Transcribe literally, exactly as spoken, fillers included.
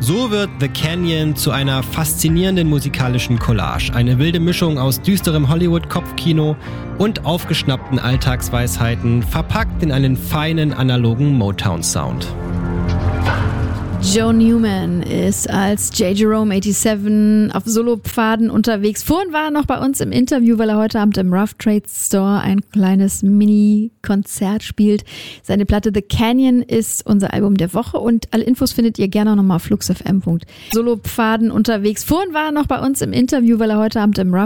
So wird The Canyon zu einer faszinierenden musikalischen Collage. Eine wilde Mischung aus düsterem Hollywood-Kopfkino und aufgeschnappten Alltagsweisheiten, verpackt in einen feinen analogen Motown-Sound. Joe Newman ist als J. Jerome siebenundachtzig auf Solopfaden unterwegs. Vorhin war er noch bei uns im Interview, weil er heute Abend im Rough Trade Store ein kleines Mini-Konzert spielt. Seine Platte The Canyon ist unser Album der Woche und alle Infos findet ihr gerne auch nochmal auf flux f m punkt de. Solopfaden unterwegs. Vorhin war er noch bei uns im Interview, weil er heute Abend im Rough